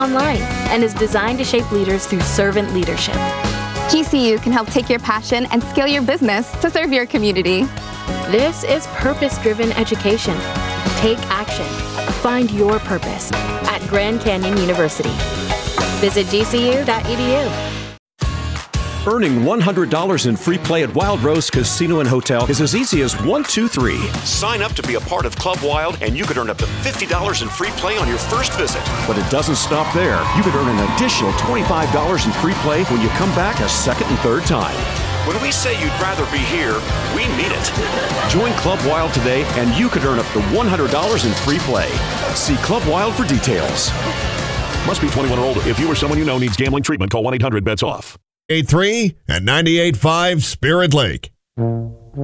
online and is designed to shape leaders through servant leadership. GCU can help take your passion and scale your business to serve your community. This is purpose-driven education. Take action. Find your purpose at Grand Canyon University. Visit gcu.edu. Earning $100 in free play at Wild Rose Casino and Hotel is as easy as 1, 2, 3. Sign up to be a part of Club Wild, and you could earn up to $50 in free play on your first visit. But it doesn't stop there. You could earn an additional $25 in free play when you come back a second and third time. When we say you'd rather be here, we mean it. Join Club Wild today, and you could earn up to $100 in free play. See Club Wild for details. Must be 21 or older. If you or someone you know needs gambling treatment, call 1-800-BETS-OFF. 8-3 and 98.5 Spirit Lake.